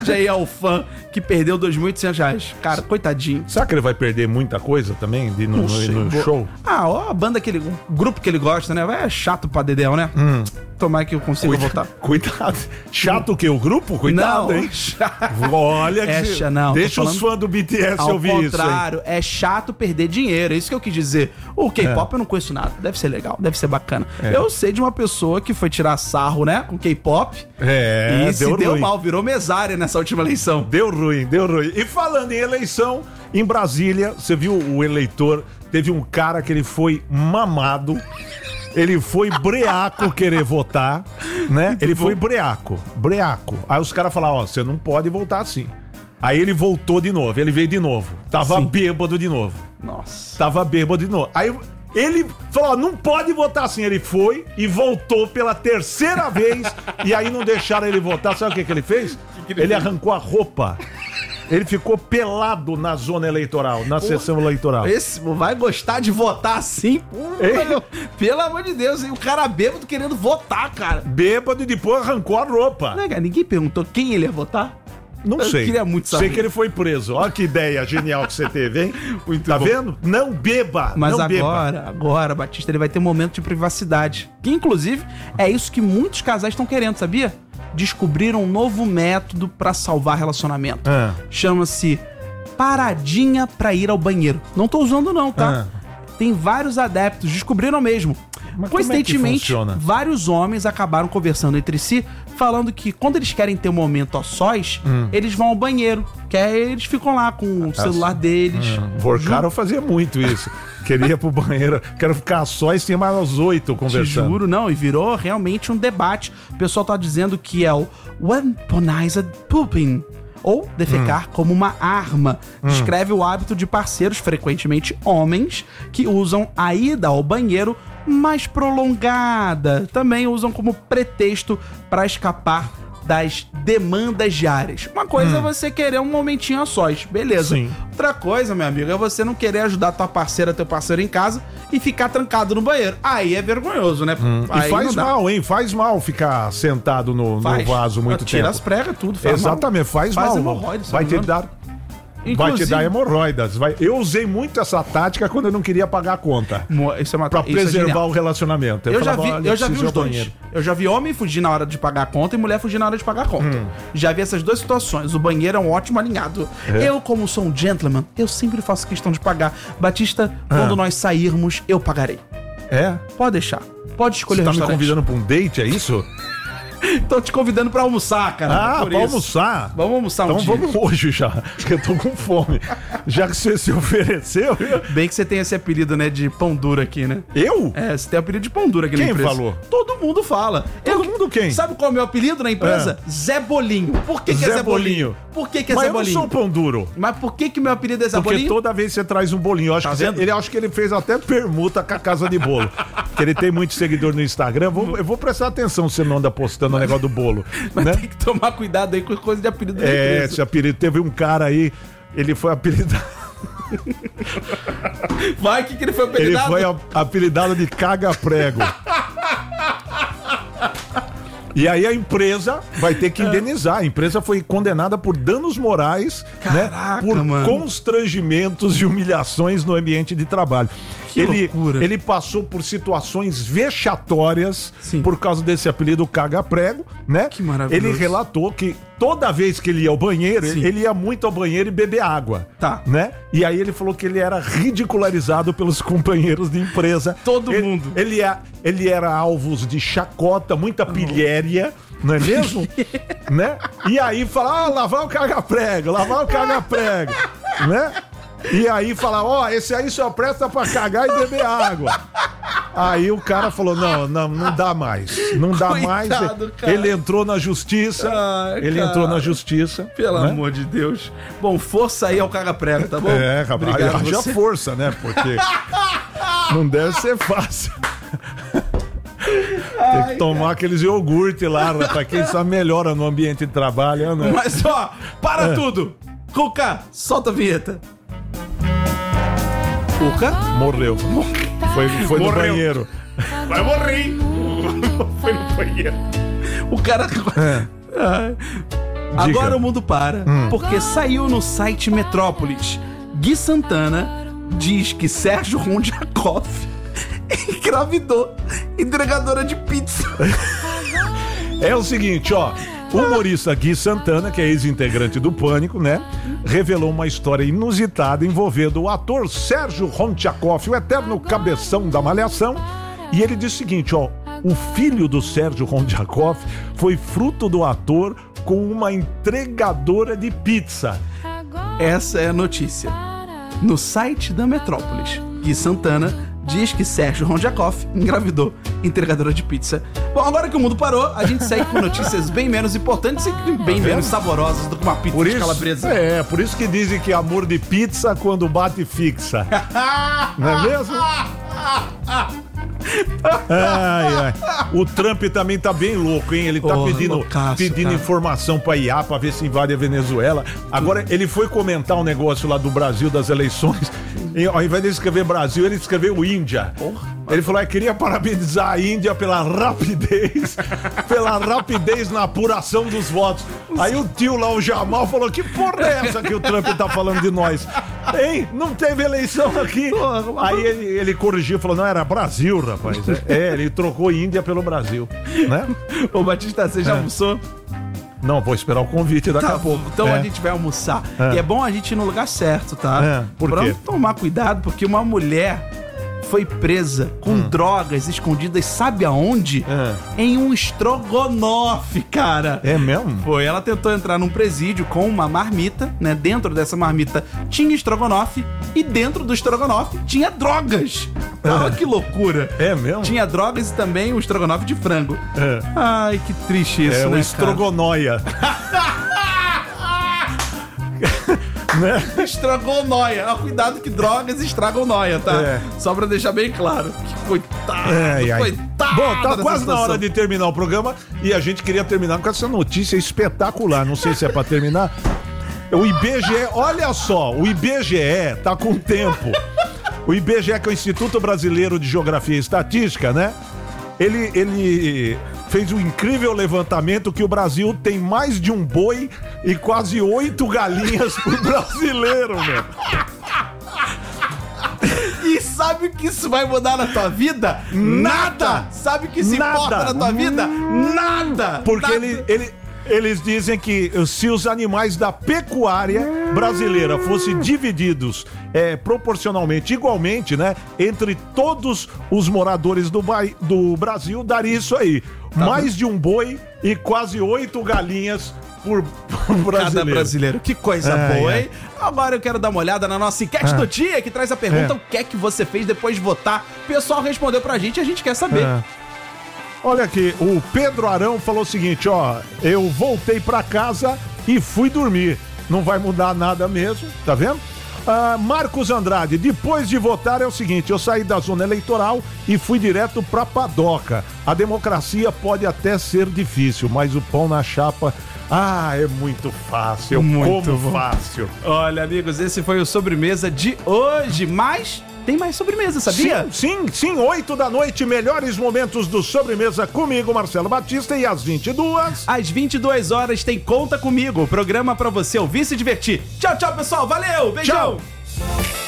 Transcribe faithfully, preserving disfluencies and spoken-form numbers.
aí ao fã que perdeu dois mil e oitocentos reais. Cara, coitadinho. Será que ele vai perder muita coisa também de, no, no, no show? Ah, ó, a banda que ele... O grupo que ele gosta, né? É chato pra Dedéu, né? Hum. Tomara que eu consiga Cuida, voltar. Cuidado. Chato o quê? O grupo? Cuidado, não, hein? Chato. Olha é, que... não, deixa os fãs do B T S ao ouvir isso. Ao contrário, é chato perder dinheiro. É isso que eu quis dizer. O K-pop é. eu não conheço nada. Deve ser legal, deve ser bacana. É. Eu sei de uma pessoa que foi tirar sarro, né? Com K-pop. É, e se deu, deu ruim. mal, virou mesária nessa última eleição. Deu ruim, deu ruim. E falando em eleição, em Brasília, você viu o eleitor, teve um cara que ele foi mamado, ele foi breaco querer votar, né? Muito ele bom. Foi breaco, breaco. Aí os caras falaram, ó, você não pode voltar assim. Aí ele voltou de novo, ele veio de novo. Tava Sim. bêbado de novo. Nossa. Tava bêbado de novo. Aí ele falou, ó, não pode votar assim. Ele foi e voltou pela terceira vez e aí não deixaram ele votar. Sabe o que, que ele fez? Que que ele ele fez? Arrancou a roupa. Ele ficou pelado na zona eleitoral, na Pô, sessão eleitoral. Esse vai gostar de votar assim? Pô, pelo amor de Deus, hein? O cara bêbado querendo votar, cara. Bêbado e depois arrancou a roupa. Não, cara, ninguém perguntou quem ele ia votar? Não eu sei. Queria muito saber. Sei que ele foi preso. Olha que ideia genial que você teve, hein? Muito tá bom. Vendo? Não beba. Mas não agora, beba. agora, Batista, ele vai ter um momento de privacidade. Que, inclusive, é isso que muitos casais estão querendo, sabia? Descobriram um novo método pra salvar relacionamento. Ah. Chama-se paradinha pra ir ao banheiro. Não tô usando não, tá? Ah. Tem vários adeptos, descobriram mesmo. Mas coincidentemente, como é que vários homens acabaram conversando entre si, falando que quando eles querem ter um momento a sós, hum. eles vão ao banheiro. Que aí eles ficam lá com o celular deles. Hum. Vorcaro fazia muito isso. Queria ir pro banheiro, quero ficar a sós, tinha mais uns oito conversando. Te juro, não, e virou realmente um debate. O pessoal tá dizendo que é o weaponized pooping, ou defecar hum. como uma arma. Hum. Descreve o hábito de parceiros, frequentemente homens, que usam a ida ao banheiro mais prolongada. Também usam como pretexto para escapar das demandas diárias. Uma coisa hum. é você querer um momentinho a sós, beleza. Sim. Outra coisa, meu amigo, é você não querer ajudar tua parceira, teu parceiro em casa e ficar trancado no banheiro. Aí é vergonhoso, né? Hum. E faz mal, hein? Faz mal ficar sentado no, no vaso muito Tira tempo. Tira as pregas, tudo. Faz Exatamente, mal. faz, faz mal. Vai te dar... Inclusive, vai te dar hemorroidas. Vai... Eu usei muito essa tática quando eu não queria pagar a conta. Isso é uma... Pra preservar é o relacionamento. Eu, eu falava, já vi, eu já vi os dois. Banheiro. Eu já vi homem fugir na hora de pagar a conta e mulher fugir na hora de pagar a conta. Hum. Já vi essas duas situações. O banheiro é um ótimo alinhado. É. Eu, como sou um gentleman, eu sempre faço questão de pagar. Batista, ah. quando nós sairmos, eu pagarei. É? Pode deixar. Pode escolher o restaurante. Você tá me convidando pra um date, é isso? Tô te convidando pra almoçar, cara. Ah, pra almoçar? Vamos almoçar um então dia. Então vamos hoje já, que eu tô com fome. Já que você se ofereceu... Eu... Bem que você tem esse apelido, né, de pão duro aqui, né? Eu? É, você tem o apelido de pão duro aqui quem na empresa. Quem falou? Todo mundo fala. Todo eu, mundo quem? Sabe qual é o meu apelido na empresa? É. Zé Bolinho. Por que, que Zé é Zé Bolinho? Bolinho? Por que, que é Mas Zé Bolinho? Mas eu não sou pão duro. Mas por que que meu apelido é Zé Porque Bolinho? Porque toda vez que você traz um bolinho, eu acho tá que você, ele acho que ele fez até permuta com a Casa de Bolo. Que ele tem muito seguidor no Instagram. Eu vou, eu vou prestar atenção se você não anda postando o mas, negócio do bolo. Mas né? Tem que tomar cuidado aí com coisa de apelido da É, empresa. esse apelido. Teve um cara aí, ele foi apelidado... Vai, o que, que ele foi apelidado? Ele foi apelidado de caga-prego. E aí a empresa vai ter que indenizar. A empresa foi condenada por danos morais, Caraca, né, por mano. constrangimentos e humilhações no ambiente de trabalho. Que ele, loucura. ele passou por situações vexatórias Sim. por causa desse apelido caga-prego, né? Que maravilhoso. Ele relatou que toda vez que ele ia ao banheiro, Sim. ele ia muito ao banheiro e beber água. Tá. Né? E aí ele falou que ele era ridicularizado pelos companheiros de empresa. Todo ele, mundo. Ele, é, ele era alvo de chacota, muita pilhéria, não é mesmo? Né? E aí fala, ah, lavar o caga-prego, lavar o caga-prego, né? E aí fala, ó, oh, esse aí só presta pra cagar e beber água. Aí o cara falou, não, não, não dá mais. Não dá Coitado, mais. Cara. Ele entrou na justiça. Ai, ele cara. entrou na justiça. Pelo né? amor de Deus. Bom, força aí ao caga-prego, tá bom? É, rapaz. Obrigado, haja você. força, né? Porque não deve ser fácil. Ai, tem que tomar cara. aqueles iogurte lá, pra quem sabe melhora no ambiente de trabalho, né? Mas ó, para é. tudo! Cuca, solta a vinheta. Cuca? Morreu. Foi, foi no Morreu. banheiro. Vai morrer. Foi no banheiro. O cara... É. Agora o mundo para, hum. porque saiu no site Metrópolis. Gui Santana diz que Sérgio Rondjakov engravidou entregadora de pizza. É o seguinte, ó. O humorista Gui Santana, que é ex-integrante do Pânico, né? Revelou uma história inusitada envolvendo o ator Sérgio Rondjakov, o eterno cabeção da Malhação. E ele disse o seguinte, ó. O filho do Sérgio Rondjakov foi fruto do ator com uma entregadora de pizza. Essa é a notícia. No site da Metrópolis, Gui Santana diz que Sérgio Rondjakov engravidou entregadora de pizza. Bom, agora que o mundo parou, a gente segue com notícias bem menos importantes e bem tá menos saborosas do que uma pizza por de isso, calabresa. É, por isso que dizem que amor de pizza quando bate fixa. Não é mesmo? Ai, ai. O Trump também tá bem louco, hein? Ele tá oh, pedindo, loucaço, pedindo informação pra I A pra ver se invade a Venezuela. Agora, ele foi comentar um negócio lá do Brasil, das eleições. E, ao invés de escrever Brasil, ele escreveu Índia. Porra. Ele falou, eu queria parabenizar a Índia pela rapidez, pela rapidez na apuração dos votos. Aí o tio lá, o Jamal, falou, que porra é essa que o Trump tá falando de nós? Hein? Não teve eleição aqui. Aí ele, ele corrigiu, falou, não, era Brasil, rapaz. É, ele trocou Índia pelo Brasil, né? Ô, Batista, você já é. almoçou? Não, vou esperar o convite daqui tá a pouco. Então é. a gente vai almoçar. É. E é bom a gente ir no lugar certo, tá? É. Por pra quê? tomar cuidado, porque uma mulher foi presa com hum. drogas escondidas, sabe aonde? É. Em um estrogonofe, cara. É mesmo? Foi, ela tentou entrar num presídio com uma marmita, né? Dentro dessa marmita tinha estrogonofe e dentro do estrogonofe tinha drogas. É. Olha que loucura. É mesmo? Tinha drogas e também um estrogonofe de frango. É. Ai, que triste isso, é, né, o estrogonóia. Né? Estragou noia. Ah, cuidado que drogas estragam noia, tá? É. Só pra deixar bem claro. Que coitado, é, coitado. Bom, tá quase situação. na hora de terminar o programa e a gente queria terminar com essa notícia espetacular. Não sei se é pra terminar. O I B G E, olha só, o I B G E tá com tempo. O I B G E, que é o Instituto Brasileiro de Geografia e Estatística, né? Ele, ele fez um incrível levantamento que o Brasil tem mais de um boi e quase oito galinhas por brasileiro, meu. E sabe o que isso vai mudar na tua vida? Nada! Sabe o que se Nada. importa na tua vida? Nada! Porque Nada. ele... ele... Eles dizem que se os animais da pecuária brasileira fossem divididos é, proporcionalmente, igualmente, né, entre todos os moradores do, ba... do Brasil, daria isso aí. Tá Mais bem. de um boi e quase oito galinhas por, por brasileiro. Cada brasileiro. Que coisa é, boa, é. hein? Agora eu quero dar uma olhada na nossa enquete é. do dia, que traz a pergunta, é. o que é que você fez depois de votar? O pessoal respondeu pra gente e a gente quer saber. É. Olha aqui, o Pedro Arão falou o seguinte, ó, eu voltei pra casa e fui dormir. Não vai mudar nada mesmo, tá vendo? Ah, Marcos Andrade, depois de votar é o seguinte, eu saí da zona eleitoral e fui direto pra padoca. A democracia pode até ser difícil, mas o pão na chapa... Ah, é muito fácil, muito como bom. fácil. Olha, amigos, esse foi o Sobremesa de hoje, mas... Tem mais sobremesa, sabia? Sim, sim, sim, oito da noite, melhores momentos do Sobremesa comigo, Marcelo Batista, e às vinte e duas... Às vinte e duas horas tem Conta Comigo, programa pra você ouvir e se divertir. Tchau, tchau, pessoal, valeu, beijão! Tchau.